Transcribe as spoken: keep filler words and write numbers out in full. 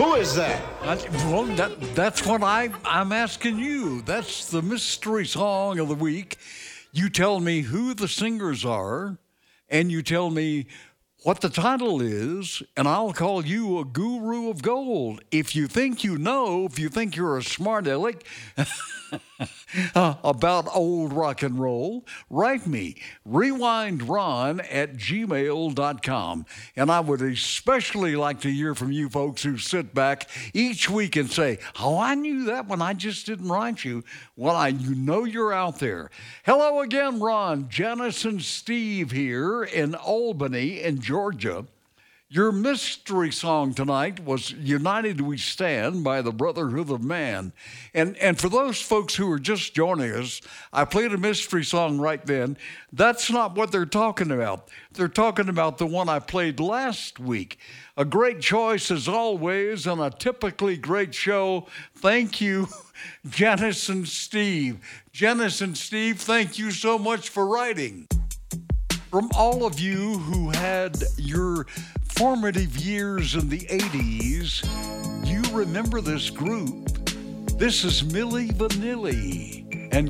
Who is that? I, well, that, that's what I, I'm asking you. That's the mystery song of the week. You tell me who the singers are, and you tell me what the title is, and I'll call you a guru of gold. If you think you know, if you think you're a smart aleck uh, about old rock and roll, write me, rewindron at gmail dot com. And I would especially like to hear from you folks who sit back each week and say, oh, I knew that one, I just didn't write you. Well, I, you know you're out there. Hello again, Ron, Janice, and Steve here in Albany in Georgia. Your mystery song tonight was United We Stand by the Brotherhood of Man. And and for those folks who are just joining us, I played a mystery song right then. That's not what they're talking about. They're talking about the one I played last week. A great choice as always and a typically great show. Thank you, Janice and Steve. Janice and Steve, thank you so much for writing. From all of you who had your formative years in the eighties, you remember this group. This is Milli Vanilli.